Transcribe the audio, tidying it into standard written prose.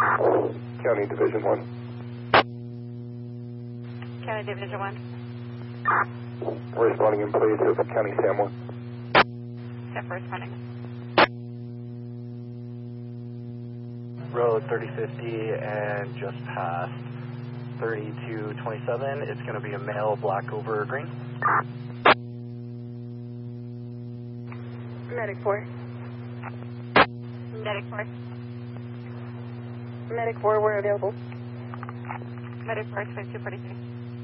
County Division 1. County Division 1. We're responding in place of County Sam 1. Step for responding. Road 3050 and just past 3227. It's going to be a male black over green. Medic 4. Medic 4. Medic 4, we're available. Medic 4, 2246.